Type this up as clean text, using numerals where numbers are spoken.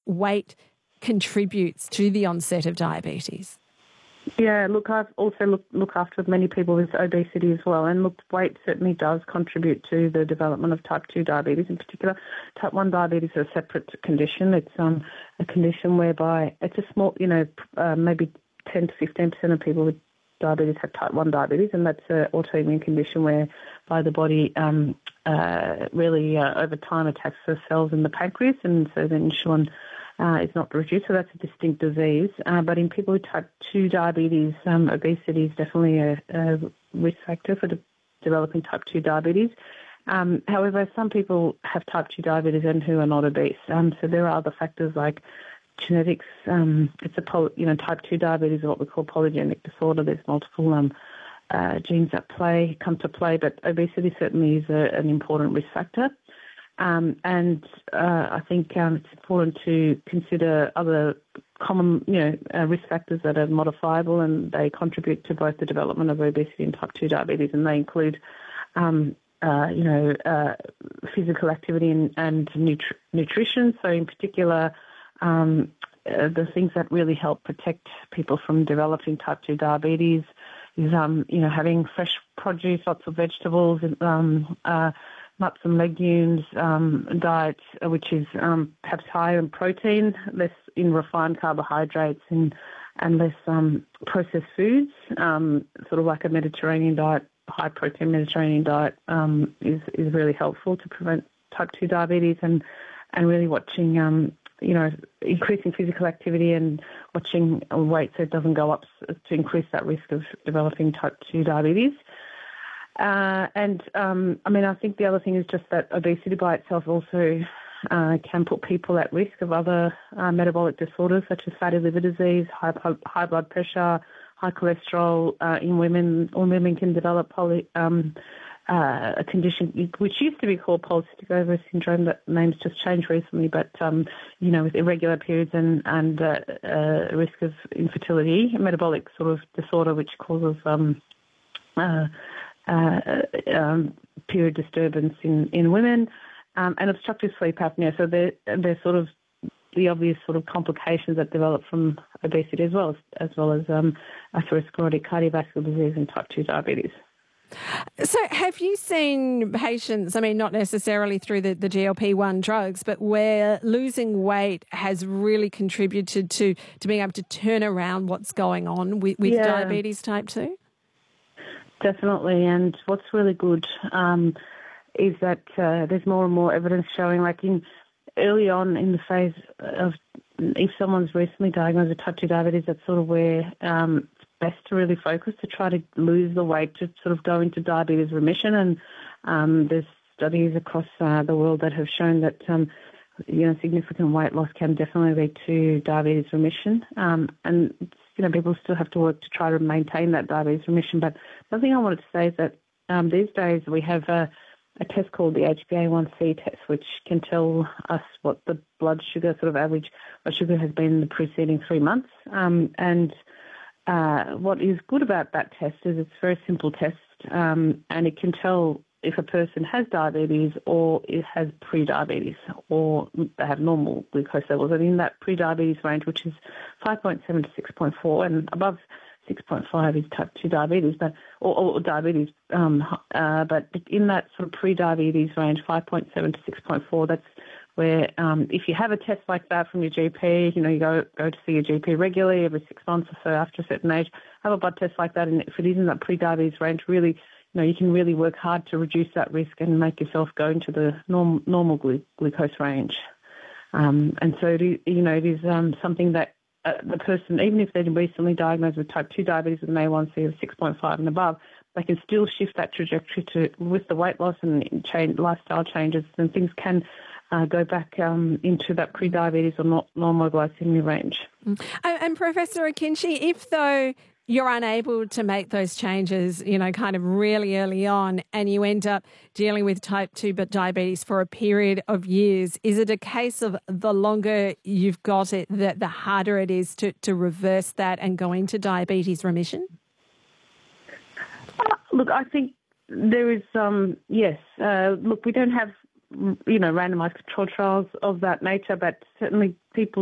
weight contributes to the onset of diabetes? Yeah, look, I've also look after many people with obesity as well, and look, weight certainly does contribute to the development of type 2 diabetes. In particular, type 1 diabetes is a separate condition. It's a condition whereby it's a small, maybe 10 to 15% of people with diabetes have type 1 diabetes, and that's an autoimmune condition whereby the body really over time attacks the cells in the pancreas, and so the insulin is not reduced, so that's a distinct disease. But in people with type 2 diabetes, obesity is definitely a risk factor for developing type 2 diabetes. However, some people have type 2 diabetes and who are not obese. So there are other factors like genetics. Type 2 diabetes is what we call polygenic disorder. There's multiple genes that come to play, but obesity certainly is an important risk factor. I think it's important to consider other common, risk factors that are modifiable, and they contribute to both the development of obesity and type 2 diabetes, and they include, physical activity and nutrition. So in particular, the things that really help protect people from developing type 2 diabetes is, having fresh produce, lots of vegetables, nuts and legumes, diet which is perhaps higher in protein, less in refined carbohydrates, and less processed foods, sort of like a Mediterranean diet, high protein Mediterranean diet is really helpful to prevent type 2 diabetes, and really watching, increasing physical activity and watching weight so it doesn't go up to increase that risk of developing type 2 diabetes. I think the other thing is just that obesity by itself also can put people at risk of other metabolic disorders such as fatty liver disease, high blood pressure, high cholesterol in women. Or women can develop a condition which used to be called polycystic ovary syndrome. That name's just changed recently, but with irregular periods and risk of infertility, a metabolic sort of disorder which causes period disturbance in women, and obstructive sleep apnea. So they're sort of the obvious sort of complications that develop from obesity, as well as atherosclerotic cardiovascular disease and type 2 diabetes. So have you seen patients, not necessarily through the GLP-1 drugs, but where losing weight has really contributed to being able to turn around what's going on with diabetes type 2? Definitely, and what's really good is that there's more and more evidence showing, like early on in the phase of, if someone's recently diagnosed with type 2 diabetes, that's sort of where it's best to really focus to try to lose the weight to sort of go into diabetes remission. And there's studies across the world that have shown that significant weight loss can definitely lead to diabetes remission. And people still have to work to try to maintain that diabetes remission. But the thing I wanted to say is that these days we have a test called the HbA1c test, which can tell us what the blood sugar, sort of average blood sugar, has been in the preceding 3 months. What is good about that test is it's a very simple test, and it can tell if a person has diabetes or it has pre-diabetes, or they have normal glucose levels. And in that pre-diabetes range, which is 5.7 to 6.4, and above 6.5 is type 2 diabetes, or diabetes. But in that sort of pre-diabetes range, 5.7 to 6.4, that's where if you have a test like that from your GP, you go to see your GP regularly every 6 months or so after a certain age, have a blood test like that, and if it is in that pre-diabetes range, really, you can really work hard to reduce that risk and make yourself go into the normal glucose range. And so it is something that the person, even if they're recently diagnosed with type 2 diabetes with an A1C of 6.5 and above, they can still shift that trajectory with the weight loss and lifestyle changes, and things can go back into that pre-diabetes or normal glycemia range. And Professor Akinci, if though you're unable to make those changes, kind of really early on, and you end up dealing with type 2 diabetes for a period of years, is it a case of the longer you've got it, the harder it is to reverse that and go into diabetes remission? Look, I think there is, yes. Look, we don't have, randomised control trials of that nature, but certainly people